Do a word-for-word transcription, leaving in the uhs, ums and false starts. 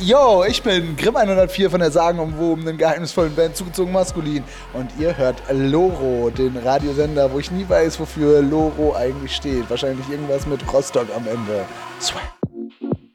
Yo, ich bin Grimm hundertvier von der sagenumwobenen, geheimnisvollen Band Zugezogen Maskulin. Und ihr hört Loro, den Radiosender, wo ich nie weiß, wofür Loro eigentlich steht. Wahrscheinlich irgendwas mit Rostock am Ende. Swag.